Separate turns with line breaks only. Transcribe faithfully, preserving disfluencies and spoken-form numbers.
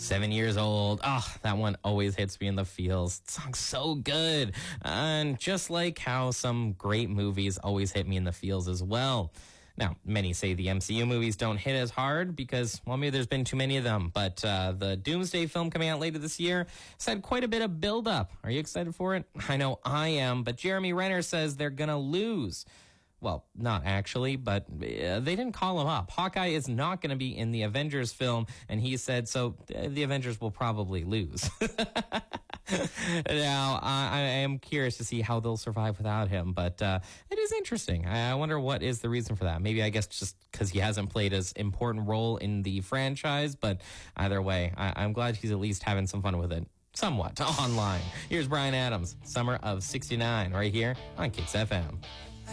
Seven Years Old. Oh, that one always hits me in the feels. The song's so good. And just like how some great movies always hit me in the feels as well. Now, many say the M C U movies don't hit as hard because, well, maybe there's been too many of them. But uh, the Doomsday film coming out later this year has had quite a bit of build-up. Are you excited for it? I know I am, but Jeremy Renner says they're going to lose. Well, not actually, but uh, they didn't call him up. Hawkeye is not going to be in the Avengers film, and he said, so uh, the Avengers will probably lose. Now, I, I am curious to see how they'll survive without him, but uh, it is interesting. I, I wonder what is the reason for that. Maybe, I guess, just because he hasn't played as important role in the franchise, but either way, I, I'm glad he's at least having some fun with it. Somewhat, online. Here's Bryan Adams, Summer of sixty-nine, right here on Kicks F M.